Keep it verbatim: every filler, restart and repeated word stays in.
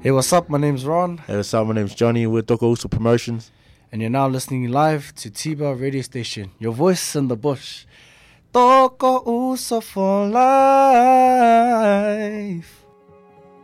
Hey, what's up? My name's Ron. Hey, what's up? My name's Johnny. We're Doko Uso Promotions. And you're now listening live to T-Bar Radio Station, your voice in the bush. Doko Uso for life.